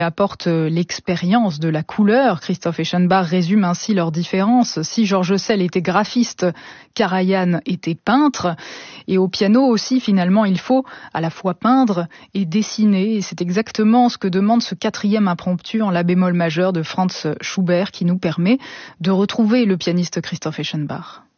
apporte l'expérience de la couleur. Christoph Eschenbach résume ainsi leurs différences. Si George Szell était graphiste, Karajan était peintre. Et au piano aussi, finalement, il faut à la fois peindre et dessiner. Et c'est exactement ce que demande ce 4e impromptu en la bémol majeur de Franz Schubert qui nous permet de retrouver le pianiste Christoph Eschenbach.